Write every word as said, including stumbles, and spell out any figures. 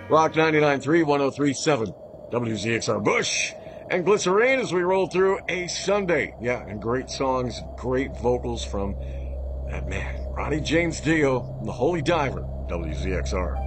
Rock ninety-nine point three, one oh three point seven, W Z X R Bush, and Glycerine as we roll through a Sunday. Yeah, and great songs, great vocals from that man, Ronnie James Dio, the Holy Diver, W Z X R.